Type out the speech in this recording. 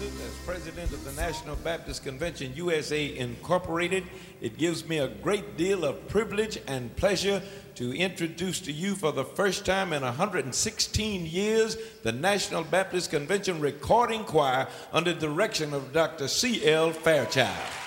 As president of the National Baptist Convention USA Incorporated, it gives me a great deal of privilege and pleasure to introduce to you for the first time in 116 years the National Baptist Convention Recording Choir under the direction of Dr. C.L. Fairchild.